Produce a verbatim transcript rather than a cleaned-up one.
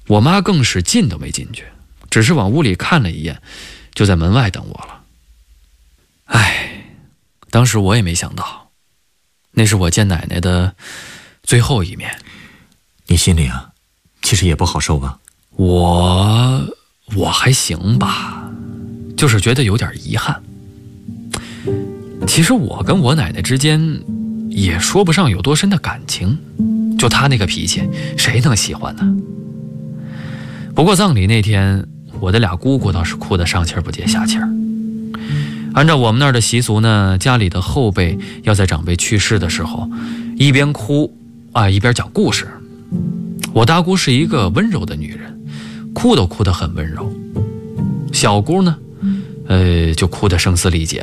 我妈更是进都没进去，只是往屋里看了一眼，就在门外等我了。唉，当时我也没想到，那是我见奶奶的最后一面。 你心里啊，其实也不好受吧？ 我我还行吧，就是觉得有点遗憾。其实我跟我奶奶之间也说不上有多深的感情，就她那个脾气，谁能喜欢呢？不过葬礼那天，我的俩姑姑倒是哭得上气儿不接下气儿。按照我们那儿的习俗呢，家里的后辈要在长辈去世的时候，一边哭啊一边讲故事。我大姑是一个温柔的女人，哭都哭得很温柔。小姑呢，呃，就哭得声嘶力竭